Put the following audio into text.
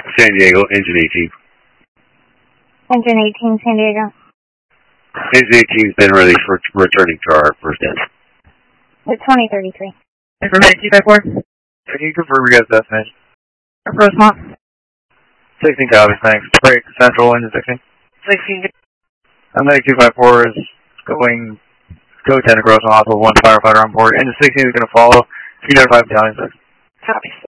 San Diego, engine 18. Engine 18, San Diego. Engine 18's been ready for returning to our first end. It's 2033. Information 254. Can you confirm your guys' destination? Rosemont. 16 copies, thanks. Break Central, engine 16. 16. Medic 254 is going code 10 to Grossman Hospital, 1 firefighter on board. Engine 16 is going to follow. 395 Battalion 6. Copy.